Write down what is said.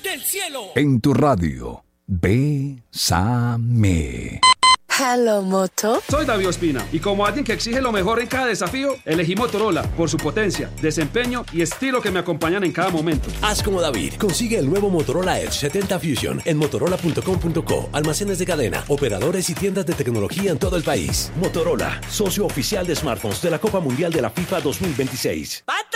del cielo. En tu radio, Bésame. Hello, Moto. Soy David Ospina y como alguien que exige lo mejor en cada desafío, elegí Motorola por su potencia, desempeño y estilo que me acompañan en cada momento. Haz como David. Consigue el nuevo Motorola Edge 70 Fusion en motorola.com.co, almacenes de cadena, operadores y tiendas de tecnología en todo el país. Motorola, socio oficial de smartphones de la Copa Mundial de la FIFA 2026.